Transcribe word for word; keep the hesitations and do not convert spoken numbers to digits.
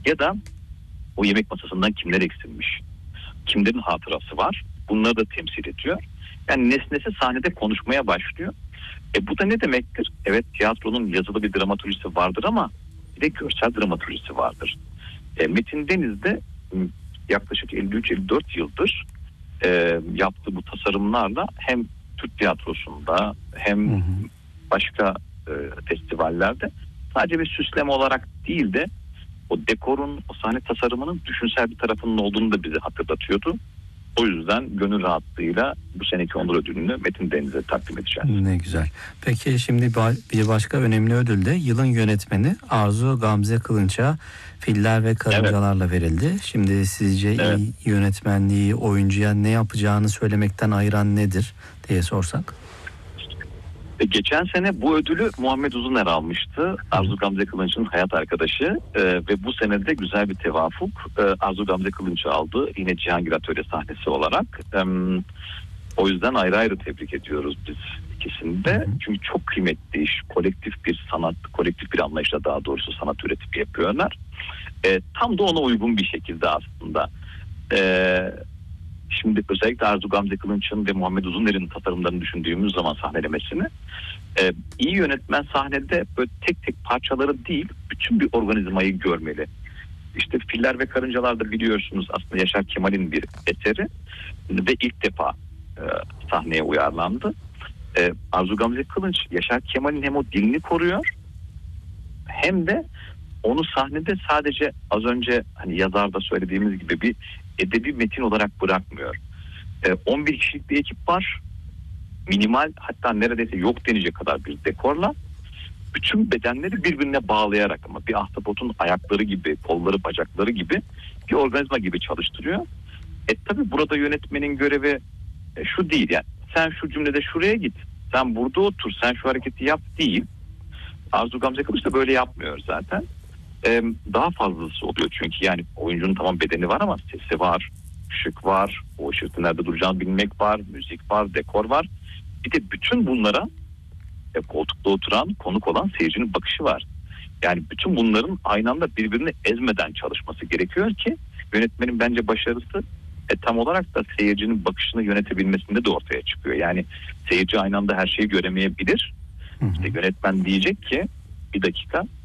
Ya da o yemek masasından kimler eksilmiş, kimlerin hatırası var, bunları da temsil ediyor. Yani nesnesi sahnede konuşmaya başlıyor. E bu da ne demektir? Evet, tiyatronun yazılı bir dramaturjisi vardır ama bir de görsel dramaturjisi vardır. E, Metin Deniz de yaklaşık elli üç elli dört yıldır e, yaptığı bu tasarımlarla hem Türk tiyatrosunda hem hı hı. başka e, festivallerde sadece bir süsleme olarak değil de o dekorun, o sahne tasarımının düşünsel bir tarafının olduğunu da bize hatırlatıyordu. O yüzden gönül rahatlığıyla bu seneki onur ödülünü Metin Deniz'e takdim edeceğiz. Ne güzel. Peki şimdi bir başka önemli ödül de yılın yönetmeni Arzu Gamze Kılınç'a Filler ve Karıncalarla evet. verildi. Şimdi sizce evet. iyi yönetmenliği oyuncuya ne yapacağını söylemekten ayıran nedir diye sorsak? Geçen sene bu ödülü Muhammed Uzuner almıştı. Arzu Gamze Kılınç'ın hayat arkadaşı ee, ve bu sene de güzel bir tevafuk ee, Arzu Gamze Kılınç'ı aldı. Yine Cihangir Atölye sahnesi olarak. Ee, o yüzden ayrı ayrı tebrik ediyoruz biz ikisini de. Çünkü çok kıymetli iş. Kolektif bir sanat, kolektif bir anlayışla daha doğrusu sanat üretip yapıyorlar. Ee, tam da ona uygun bir şekilde aslında. Ee, Şimdi özellikle Arzu Gamze Kılınç'ın ve Muhammed Uzuner'in tasarımlarını düşündüğümüz zaman sahnelemesini e, iyi yönetmen sahnede böyle tek tek parçaları değil bütün bir organizmayı görmeli. İşte Filler ve Karıncalar da biliyorsunuz aslında Yaşar Kemal'in bir eseri ve ilk defa e, sahneye uyarlandı. E, Arzu Gamze Kılınç Yaşar Kemal'in hem o dilini koruyor hem de onu sahnede sadece az önce hani yazarda söylediğimiz gibi bir edebi metin olarak bırakmıyor. Ee, on bir kişilik bir ekip var. Minimal, hatta neredeyse yok denecek kadar bir dekorla bütün bedenleri birbirine bağlayarak, ama bir ahtapotun ayakları gibi, kolları, bacakları gibi bir organizma gibi çalıştırıyor. E tabi burada yönetmenin görevi e, şu değil, yani sen şu cümlede şuraya git, sen burada otur, sen şu hareketi yap değil. Arzu Gamze Kılıç da böyle yapmıyor zaten. Ee, daha fazlası oluyor çünkü yani oyuncunun tamam bedeni var ama sesi var, ışık var, o ışıkta nerede duracağını bilmek var, müzik var, dekor var. Bir de bütün bunlara e, koltukta oturan, konuk olan seyircinin bakışı var. Yani bütün bunların aynı anda birbirini ezmeden çalışması gerekiyor ki yönetmenin bence başarısı e, tam olarak da seyircinin bakışını yönetebilmesinde de ortaya çıkıyor. Yani seyirci aynı anda her şeyi göremeyebilir. Hı hı. İşte yönetmen diyecek ki bir dakika,